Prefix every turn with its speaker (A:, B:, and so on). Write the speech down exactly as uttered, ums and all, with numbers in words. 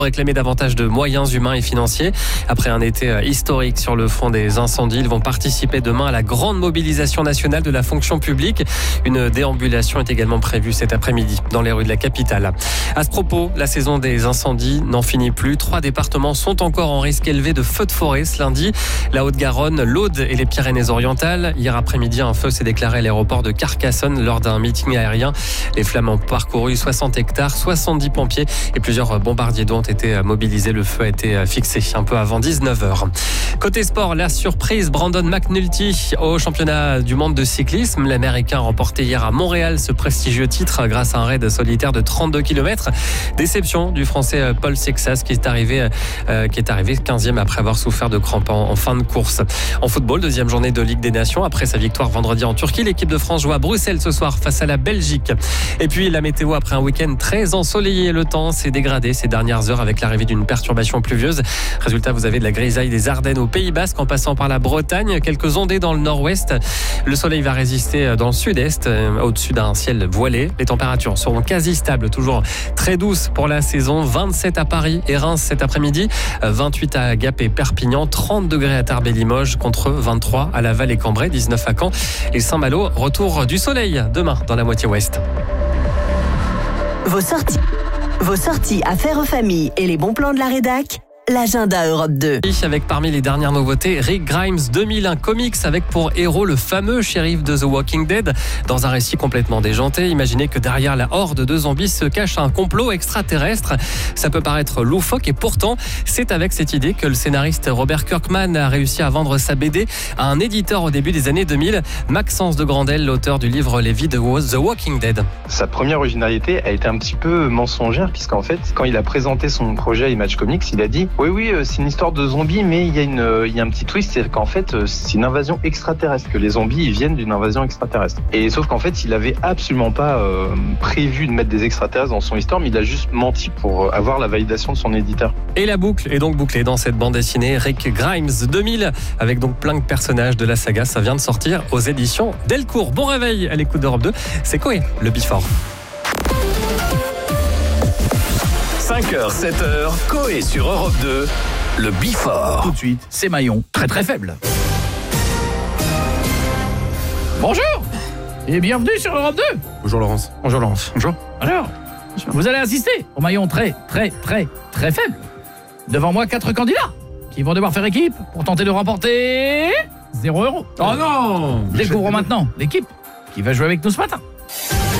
A: Réclamer davantage de moyens humains et financiers. Après un été historique sur le front des incendies, ils vont participer demain à la grande mobilisation nationale de la fonction publique. Une déambulation est également prévue cet après-midi dans les rues de la capitale. À ce propos, la saison des incendies n'en finit plus. Trois départements sont encore en risque élevé de feux de forêt ce lundi. La Haute-Garonne, l'Aude et les Pyrénées-Orientales. Hier après-midi, un feu s'est déclaré à l'aéroport de Carcassonne lors d'un meeting aérien. Les flammes ont parcouru soixante hectares, soixante-dix pompiers et plusieurs bombardiers d'eau ont été mobilisés. Le feu a été fixé un peu avant dix-neuf heures. Côté sport, la surprise, Brandon McNulty au championnat du monde de cyclisme. L'Américain a remporté hier à Montréal ce prestigieux titre grâce à un raid solitaire de trente-deux kilomètres. Déception du Français Paul Sexas qui est arrivé, euh, qui est arrivé quinzième après avoir souffert de crampes en, en fin de course. En football, deuxième journée de Ligue des Nations. Après sa victoire vendredi en Turquie, l'équipe de France joue à Bruxelles ce soir face à la Belgique. Et puis la météo après un week-end très ensoleillé. Le temps s'est dégradé ces dernières heures avec l'arrivée d'une perturbation pluvieuse. Résultat, vous avez de la grisaille des Ardennes au Pays Basque en passant par la Bretagne. Quelques ondées dans le nord-ouest. Le soleil va résister dans le sud-est, au-dessus d'un ciel voilé. Les températures seront quasi stables, toujours très douces pour la saison. vingt-sept à Paris et Reims cet après-midi, vingt-huit à Gap et Perpignan, trente degrés à Tarbes et Limoges, contre vingt-trois à Laval et Cambrai, dix-neuf à Caen. Et Saint-Malo, retour du soleil demain dans la moitié ouest.
B: Vos sorties, vos sorties affaires aux familles et les bons plans de la rédac. L'agenda Europe deux.
A: Avec parmi les dernières nouveautés, Rick Grimes deux mille un comics avec pour héros le fameux shérif de The Walking Dead. Dans un récit complètement déjanté, imaginez que derrière la horde de zombies se cache un complot extraterrestre. Ça peut paraître loufoque et pourtant, c'est avec cette idée que le scénariste Robert Kirkman a réussi à vendre sa B D à un éditeur au début des années deux mille, Maxence de Grandel, l'auteur du livre Les vies de The Walking Dead.
C: Sa première originalité a été un petit peu mensongère puisqu'en fait, quand il a présenté son projet à Image Comics, il a dit oui, oui, c'est une histoire de zombies, mais il y a, une, il y a un petit twist, c'est qu'en fait, c'est une invasion extraterrestre, que les zombies ils viennent d'une invasion extraterrestre. Et sauf qu'en fait, il avait absolument pas euh, prévu de mettre des extraterrestres dans son histoire, mais il a juste menti pour avoir la validation de son éditeur.
A: Et la boucle est donc bouclée dans cette bande dessinée Rick Grimes deux mille, avec donc plein de personnages de la saga. Ça vient de sortir aux éditions Delcourt. Bon réveil à l'écoute d'Europe deux, c'est Coé, le Before.
D: cinq heures, sept heures, Coé sur Europe deux, le Before.
E: Tout de suite, c'est Maillon, très très faible. Bonjour et bienvenue sur Europe deux.
F: Bonjour Laurence.
E: Bonjour Laurence.
F: Bonjour.
E: Alors, vous allez assister au maillon très très très très faible. Devant moi, quatre candidats qui vont devoir faire équipe pour tenter de remporter zéro euro.
F: Oh non.
E: Découvrons maintenant l'équipe qui va jouer avec nous ce matin.